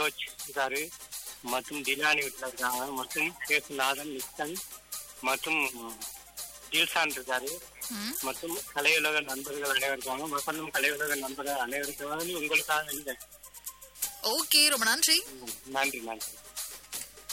மனோஜ் இருக்காரு மற்றும் திலானி வீட்டில் இருக்காங்க மற்றும் சேசுநாதன் நித்தன் மற்றும் தில்சான் இருக்காரு மற்றும் கலையுலக நண்பர்கள் அனைவரும் இருக்காங்க. வசந்தம் கலையுலக நண்பர்கள் அனைவருக்காக உங்களுக்காக இல்லை. ஓகே, ரொம்ப நன்றி. நன்றி.